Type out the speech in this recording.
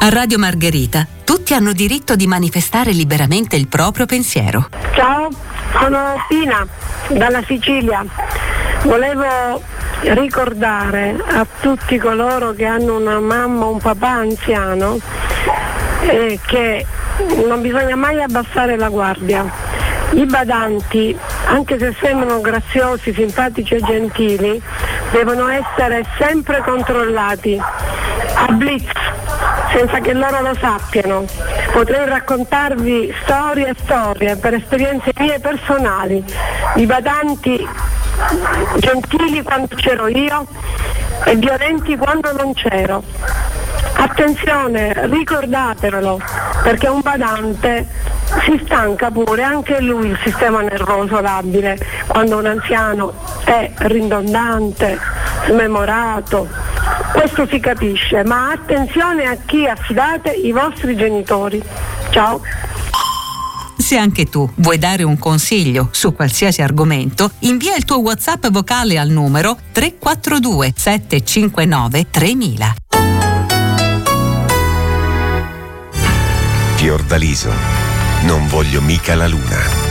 A Radio Margherita tutti hanno diritto di manifestare liberamente il proprio pensiero. Ciao, sono Pina dalla Sicilia. Volevo ricordare a tutti coloro che hanno una mamma o un papà anziano che non bisogna mai abbassare la guardia. I badanti, anche se sembrano graziosi, simpatici e gentili, devono essere sempre controllati a blitz, senza che loro lo sappiano. Potrei raccontarvi storie e storie per esperienze mie personali di badanti gentili quando c'ero io e violenti quando non c'ero. Attenzione, ricordatevelo, perché un badante si stanca pure anche lui il sistema nervoso labile quando un anziano è ridondante, smemorato. Questo si capisce, ma attenzione a chi affidate i vostri genitori. Ciao. Se anche tu vuoi dare un consiglio su qualsiasi argomento, invia il tuo WhatsApp vocale al numero 342 759 3000. Fiordaliso, non voglio mica la luna.